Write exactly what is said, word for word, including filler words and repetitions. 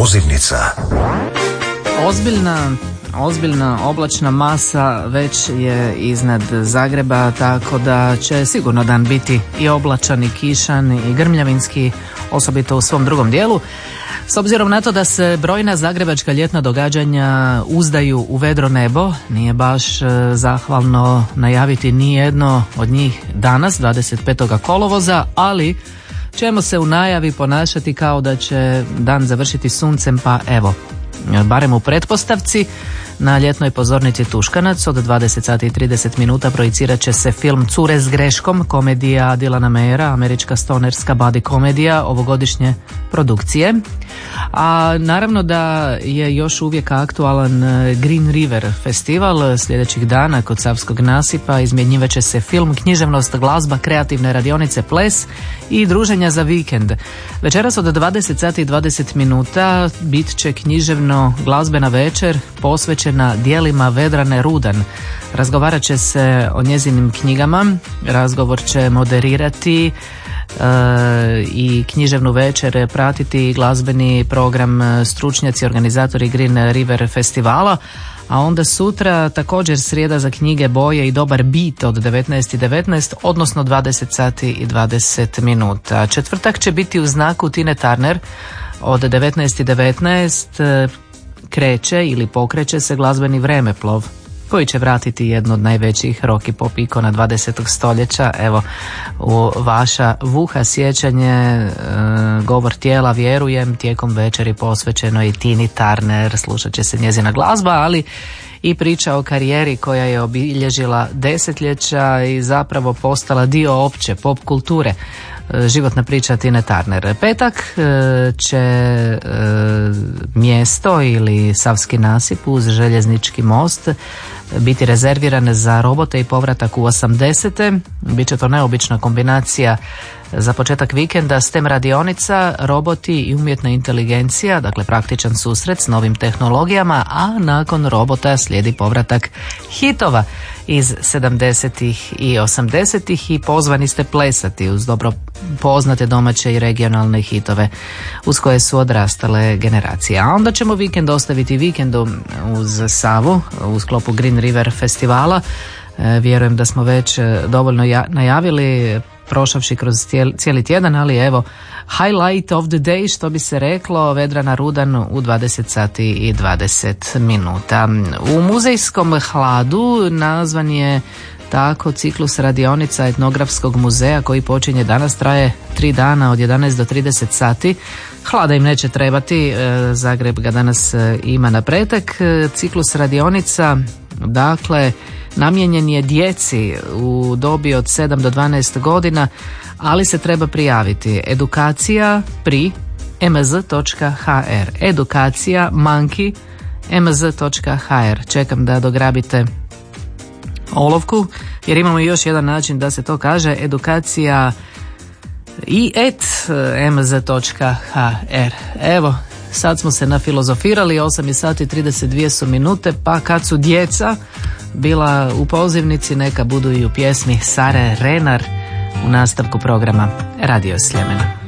Pozivnica. Ozbiljna, ozbiljna oblačna masa već je iznad Zagreba, tako da će sigurno dan biti i oblačan i kišan i grmljavinski, osobito u svom drugom dijelu. S obzirom na to da se brojna zagrebačka ljetna događanja uzdaju u vedro nebo, nije baš zahvalno najaviti ni jedno od njih danas, dvadeset petog kolovoza, ali ćemo se u najavi ponašati kao da će dan završiti suncem, pa evo, barem u pretpostavci. Na ljetnoj pozornici Tuškanac od dvadeset sati i trideset minuta projicirat će se film Cure s greškom, komedija Dilana Mayera, američka stonerska body komedija ovogodišnje produkcije. A naravno da je još uvijek aktualan Green River festival. Sljedećih dana kod Savskog nasipa izmjenjivat će se film, književnost, glazba, kreativne radionice, ples i druženja za vikend. Večeras od dvadeset sati i dvadeset minuta bit će književno glazbena večer posvećena djelima Vedrane Rudan. Razgovarat će se o njezinim knjigama, razgovor će moderirati e, i književnu večer pratiti glazbeni program stručnjaci, organizatori Green River festivala. A onda sutra također srijeda za knjige, boje i dobar bit od devetnaest i devetnaest, odnosno dvadeset sati i dvadeset minuta. Četvrtak će biti u znaku Tine Turner od devetnaest i devetnaest. Kreće ili pokreće se glazbeni vremeplov koji će vratiti jednu od najvećih rock i pop ikona dvadesetog stoljeća. Evo, u vaša vuha sjećanje, e, govor tijela, vjerujem, tijekom večeri posvećeno i Tini Turner. Slušat će se njezina glazba, ali i priča o karijeri koja je obilježila desetljeća i zapravo postala dio opće pop kulture. Životna priča Tine Turner. Petak će e, mjesto ili Savski nasip uz željeznički most biti rezerviran za robote i povratak u osamdesete. Biće to neobična kombinacija za početak vikenda, STEM radionica, roboti i umjetna inteligencija, dakle praktičan susret s novim tehnologijama, a nakon robota slijedi povratak hitova iz sedamdesetih i osamdesetih i pozvani ste plesati uz dobro poznate domaće i regionalne hitove uz koje su odrastale generacije. A onda ćemo vikend ostaviti vikendu uz Savu u sklopu Green River festivala. E, vjerujem da smo već dovoljno ja, najavili prošavši kroz cijeli, cijeli tjedan, ali evo, highlight of the day, što bi se reklo, Vedrana Rudan u dvadeset sati i dvadeset minuta. U muzejskom hladu nazvan je tako ciklus radionica etnografskog muzeja koji počinje danas, traje tri dana od jedanaest do trideset sati. Hlada im neće trebati, Zagreb ga danas ima na pretek. Ciklus radionica, dakle, namijenjen je djeci u dobi od sedam do dvanaest godina, ali se treba prijaviti. Edukacija pri em z točka ha er. Edukacija manki em z točka ha er. Čekam da dograbite olovku, jer imamo još jedan način da se to kaže. Edukacija i et em z točka ha er. Evo, sad smo se nafilozofirali, osam sati i trideset dvije su minute, pa kad su djeca bila u pozivnici, neka budu i u pjesmi Sare Renar u nastavku programa Radio Sljemena.